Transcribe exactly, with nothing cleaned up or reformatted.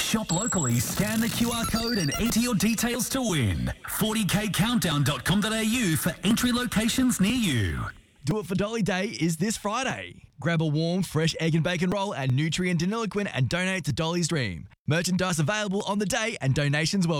Shop locally, scan the Q R code and enter your details to win. forty k countdown dot com dot a u for entry locations near you. Do It for Dolly Day is this Friday. Grab a warm, fresh egg and bacon roll at Nutrient Deniliquin and donate to Dolly's Dream. Merchandise available on the day and donations welcome.